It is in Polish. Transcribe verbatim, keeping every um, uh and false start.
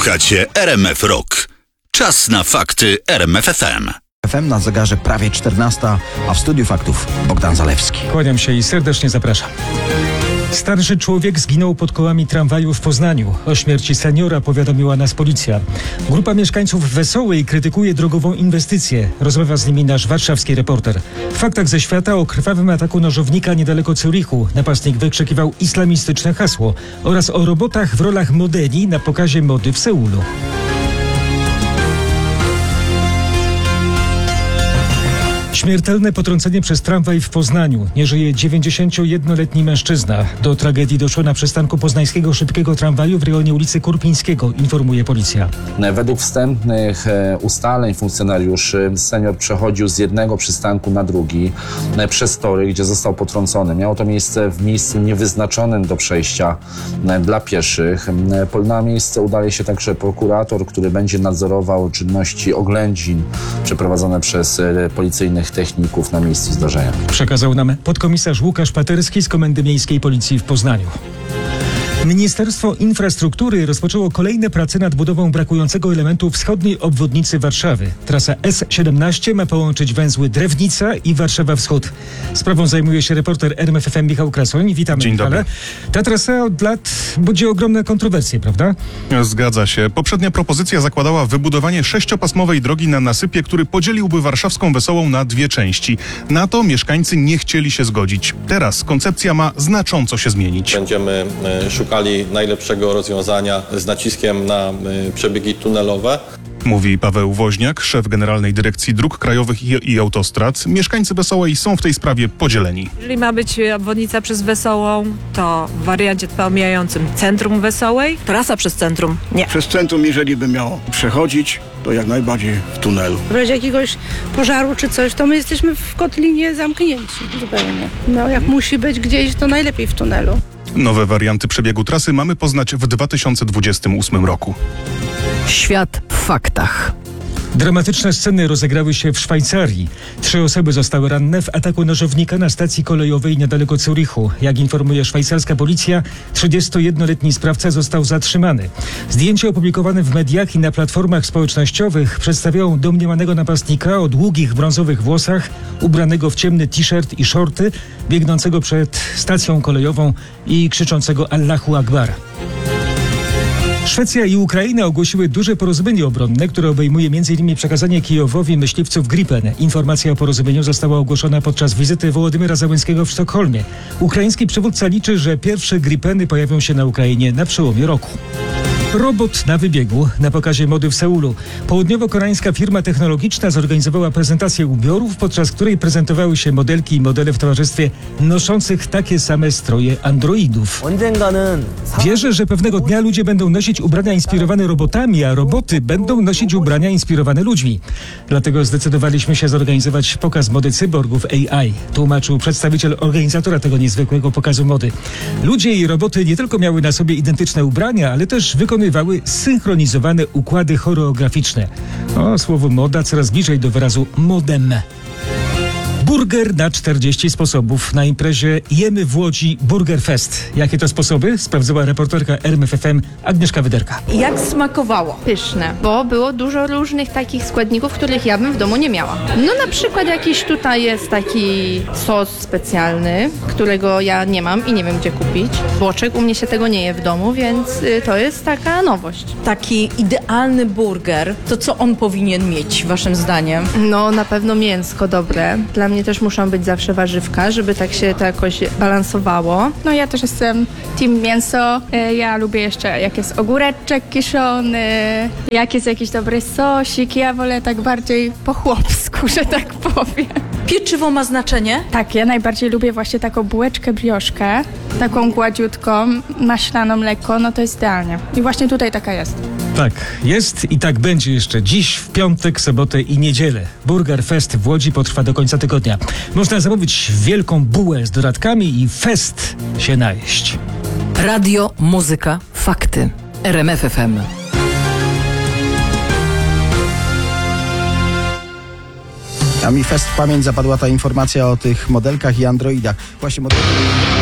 Słuchacie R M F Rock. Czas na fakty R M F F M. F M na zegarze prawie czternasta, a w studiu faktów Bogdan Zalewski. Kłaniam się i serdecznie zapraszam. Starszy człowiek zginął pod kołami tramwaju w Poznaniu. O śmierci seniora powiadomiła nas policja. Grupa mieszkańców Wesołej krytykuje drogową inwestycję. Rozmawia z nimi nasz warszawski reporter. W faktach ze świata o krwawym ataku nożownika niedaleko Zurichu. Napastnik wykrzykiwał islamistyczne hasło. Oraz o robotach w rolach modeli na pokazie mody w Seulu. Śmiertelne potrącenie przez tramwaj w Poznaniu. Nie żyje dziewięćdziesięciojednoletni mężczyzna. Do tragedii doszło na przystanku poznańskiego szybkiego tramwaju w rejonie ulicy Kurpińskiego, informuje policja. Według wstępnych ustaleń funkcjonariuszy senior przechodził z jednego przystanku na drugi przez tory, gdzie został potrącony. Miało to miejsce w miejscu niewyznaczonym do przejścia dla pieszych. Na miejsce udali się także prokurator, który będzie nadzorował czynności oględzin przeprowadzone przez policyjnych techników na miejscu zdarzenia. Przekazał nam podkomisarz Łukasz Paterski z Komendy Miejskiej Policji w Poznaniu. Ministerstwo Infrastruktury rozpoczęło kolejne prace nad budową brakującego elementu wschodniej obwodnicy Warszawy. Trasa S siedemnaście ma połączyć węzły Drewnica i Warszawa Wschód. Sprawą zajmuje się reporter R M F F M Michał Krasoń. Witamy. Dzień dobry. Michale. Ta trasa od lat budzi ogromne kontrowersje, prawda? Zgadza się. Poprzednia propozycja zakładała wybudowanie sześciopasmowej drogi na nasypie, który podzieliłby warszawską Wesołą na dwie części. Na to mieszkańcy nie chcieli się zgodzić. Teraz koncepcja ma znacząco się zmienić. Będziemy szukali najlepszego rozwiązania z naciskiem na przebiegi tunelowe. Mówi Paweł Woźniak, szef Generalnej Dyrekcji Dróg Krajowych i, i Autostrad. Mieszkańcy Wesołej są w tej sprawie podzieleni. Jeżeli ma być obwodnica przez Wesołą, to w wariancie pomijającym centrum Wesołej, trasa przez centrum nie. Przez centrum, jeżeli by miało przechodzić, to jak najbardziej w tunelu. W razie jakiegoś pożaru czy coś, to my jesteśmy w kotlinie zamknięci zupełnie. No jak musi być gdzieś, to najlepiej w tunelu. Nowe warianty przebiegu trasy mamy poznać w dwa tysiące dwudziestym ósmym roku. Świat w faktach. Dramatyczne sceny rozegrały się w Szwajcarii. Trzy osoby zostały ranne w ataku nożownika na stacji kolejowej niedaleko Zurichu. Jak informuje szwajcarska policja, trzydziestojednoletni sprawca został zatrzymany. Zdjęcia opublikowane w mediach i na platformach społecznościowych przedstawiają domniemanego napastnika o długich brązowych włosach, ubranego w ciemny t-shirt i szorty, biegnącego przed stacją kolejową i krzyczącego Allahu Akbar. Szwecja i Ukraina ogłosiły duże porozumienie obronne, które obejmuje między innymi przekazanie Kijowowi myśliwców Gripen. Informacja o porozumieniu została ogłoszona podczas wizyty Wołodymyra Zełenskiego w Sztokholmie. Ukraiński przywódca liczy, że pierwsze Gripeny pojawią się na Ukrainie na przełomie roku. Robot na wybiegu na pokazie mody w Seulu. Południowo-koreańska firma technologiczna zorganizowała prezentację ubiorów, podczas której prezentowały się modelki i modele w towarzystwie noszących takie same stroje androidów. Wierzę, że pewnego dnia ludzie będą nosić ubrania inspirowane robotami, a roboty będą nosić ubrania inspirowane ludźmi. Dlatego zdecydowaliśmy się zorganizować pokaz mody cyborgów A I, tłumaczył przedstawiciel organizatora tego niezwykłego pokazu mody. Ludzie i roboty nie tylko miały na sobie identyczne ubrania, ale też wykonywały synchronizowane układy choreograficzne. O, słowo moda coraz bliżej do wyrazu modem. Burger na czterdzieści sposobów. Na imprezie Jemy w Łodzi Burger Fest. Jakie to sposoby? Sprawdzała reporterka R M F F M Agnieszka Wyderka. Jak smakowało? Pyszne, bo było dużo różnych takich składników, których ja bym w domu nie miała. No na przykład jakiś tutaj jest taki sos specjalny, którego ja nie mam i nie wiem gdzie kupić. Boczek, u mnie się tego nie je w domu, więc to jest taka nowość. Taki idealny burger, to co on powinien mieć waszym zdaniem? No na pewno mięsko dobre. Dla mnie też muszą być zawsze warzywka, żeby tak się to jakoś balansowało. No ja też jestem team mięso. Ja lubię jeszcze jak jest ogóreczek kiszony, jak jest jakiś dobry sosik. Ja wolę tak bardziej po chłopsku, że tak powiem. Pieczywo ma znaczenie? Tak, ja najbardziej lubię właśnie taką bułeczkę brioszkę, taką gładziutką, maślaną lekko, no to jest idealnie. I właśnie tutaj taka jest. Tak, jest i tak będzie jeszcze dziś, w piątek, sobotę i niedzielę. Burger Fest w Łodzi potrwa do końca tygodnia. Można zamówić wielką bułę z dodatkami i fest się najeść. Radio, muzyka, fakty. R M F F M. A mi fest w pamięć zapadła ta informacja o tych modelkach i androidach. Właśnie modelki...